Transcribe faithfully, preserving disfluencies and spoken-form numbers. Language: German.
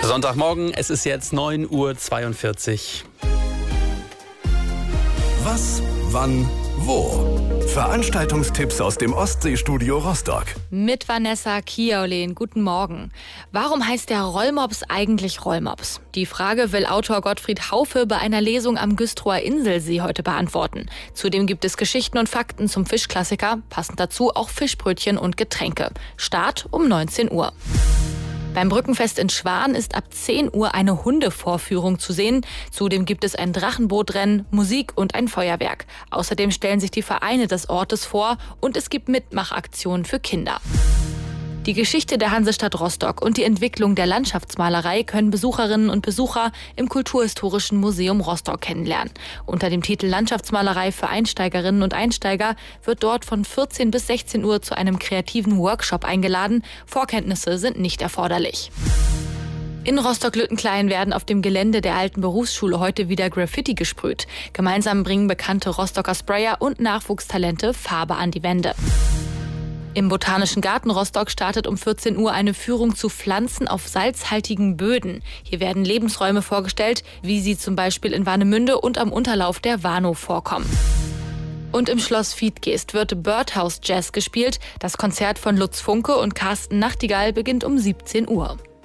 Sonntagmorgen, es ist jetzt neun Uhr zweiundvierzig. Was, wann, wo? Veranstaltungstipps aus dem Ostseestudio Rostock. Mit Vanessa Kieolen. Guten Morgen. Warum heißt der Rollmops eigentlich Rollmops? Die Frage will Autor Gottfried Haufe bei einer Lesung am Güstrower Inselsee heute beantworten. Zudem gibt es Geschichten und Fakten zum Fischklassiker. Passend dazu auch Fischbrötchen und Getränke. Start um neunzehn Uhr. Beim Brückenfest in Schwan ist ab zehn Uhr eine Hundevorführung zu sehen. Zudem gibt es ein Drachenbootrennen, Musik und ein Feuerwerk. Außerdem stellen sich die Vereine des Ortes vor und es gibt Mitmachaktionen für Kinder. Die Geschichte der Hansestadt Rostock und die Entwicklung der Landschaftsmalerei können Besucherinnen und Besucher im Kulturhistorischen Museum Rostock kennenlernen. Unter dem Titel Landschaftsmalerei für Einsteigerinnen und Einsteiger wird dort von vierzehn bis sechzehn Uhr zu einem kreativen Workshop eingeladen. Vorkenntnisse sind nicht erforderlich. In Rostock-Lüttenklein werden auf dem Gelände der alten Berufsschule heute wieder Graffiti gesprüht. Gemeinsam bringen bekannte Rostocker Sprayer und Nachwuchstalente Farbe an die Wände. Im Botanischen Garten Rostock startet um vierzehn Uhr eine Führung zu Pflanzen auf salzhaltigen Böden. Hier werden Lebensräume vorgestellt, wie sie zum Beispiel in Warnemünde und am Unterlauf der Warnow vorkommen. Und im Schloss Viehtgeest wird Birdhouse Jazz gespielt. Das Konzert von Lutz Funke und Carsten Nachtigall beginnt um siebzehn Uhr.